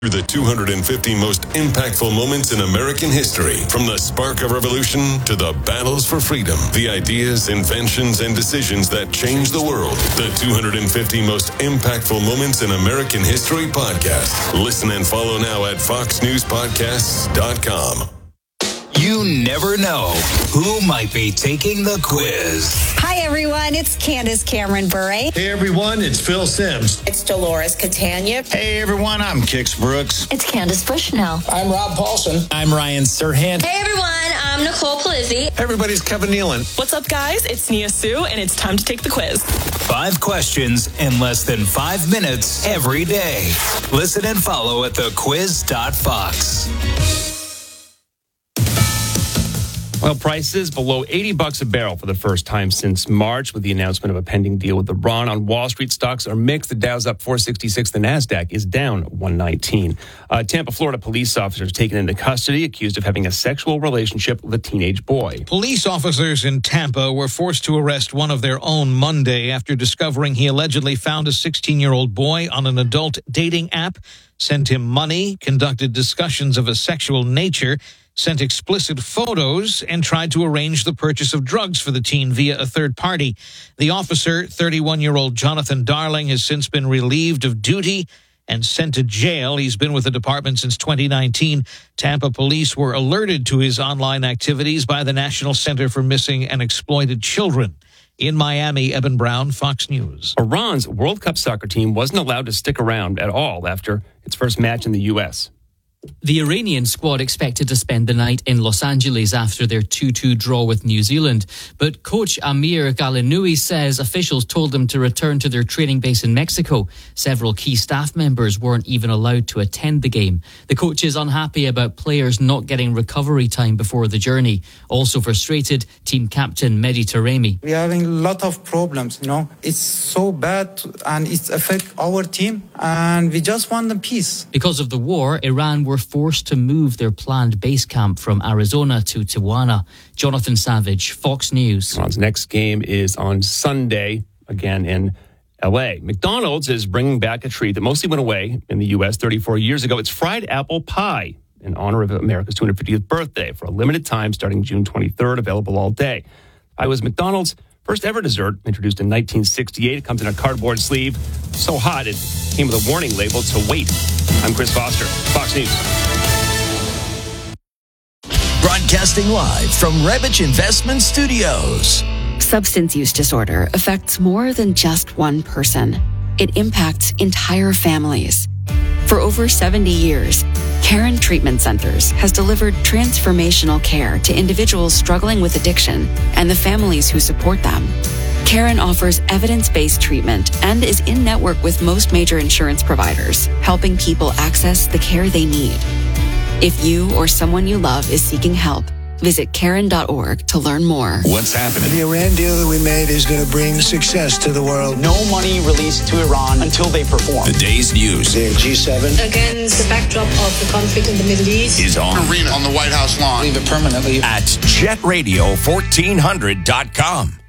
Through the 250 most impactful moments in American history, from the spark of revolution to the battles for freedom, the ideas, inventions, and decisions that changed the world. The 250 most impactful moments in American history podcast. Listen and follow now at foxnewspodcasts.com. You never know who might be taking the quiz. Hi, everyone. It's Candace Cameron Bure. Hey, everyone. It's Phil Sims. It's Dolores Catania. Hey, everyone. I'm Kix Brooks. It's Candace Bushnell. I'm Rob Paulson. I'm Ryan Serhant. Hey, everyone. I'm Nicole Palizzi. Everybody's Kevin Nealon. What's up, guys? It's Nia Sue, and it's time to take the quiz. 5 questions in less than 5 minutes every day. Listen and follow at thequiz.fox. Oil prices below $80 a barrel for the first time since March, with the announcement of a pending deal with Iran. On Wall Street, stocks are mixed. The Dow's up 466. The Nasdaq is down 119. Tampa, Florida police officers taken into custody, accused of having a sexual relationship with a teenage boy. Police officers in Tampa were forced to arrest one of their own Monday after discovering he allegedly found a 16-year-old boy on an adult dating app, sent him money, conducted discussions of a sexual nature, sent explicit photos, and tried to arrange the purchase of drugs for the teen via a third party. The officer, 31-year-old Jonathan Darling, has since been relieved of duty and sent to jail. He's been with the department since 2019. Tampa police were alerted to his online activities by the National Center for Missing and Exploited Children. In Miami, Eben Brown, Fox News. Iran's World Cup soccer team wasn't allowed to stick around at all after its first match in the U.S. The Iranian squad expected to spend the night in Los Angeles after their 2-2 draw with New Zealand. But coach Amir Galinoui says officials told them to return to their training base in Mexico. Several key staff members weren't even allowed to attend the game. The coach is unhappy about players not getting recovery time before the journey. Also frustrated, team captain Mehdi Taremi. We are having a lot of problems, It's so bad and it affects our team, and we just want the peace. Because of the war, Iran were forced to move their planned base camp from Arizona to Tijuana. Jonathan Savage, Fox News. Iran's next game is on Sunday, again in L.A. McDonald's is bringing back a treat that mostly went away in the U.S. 34 years ago. It's fried apple pie in honor of America's 250th birthday for a limited time starting June 23rd, available all day. It was McDonald's first ever dessert, introduced in 1968. It comes in a cardboard sleeve. So hot, it came with a warning label to wait. I'm Chris Foster, Fox News. Broadcasting live from Rebich Investment Studios. Substance use disorder affects more than just one person. It impacts entire families. For over 70 years, Caron Treatment Centers has delivered transformational care to individuals struggling with addiction and the families who support them. Caron offers evidence-based treatment and is in network with most major insurance providers, helping people access the care they need. If you or someone you love is seeking help, visit Caron.org to learn more. What's happening? The Iran deal that we made is going to bring success to the world. No money released to Iran until they perform. The day's news. The G7. Against the backdrop of the conflict in the Middle East. Is on. Arena on the White House lawn. Leave it permanently. At jetradio1400.com.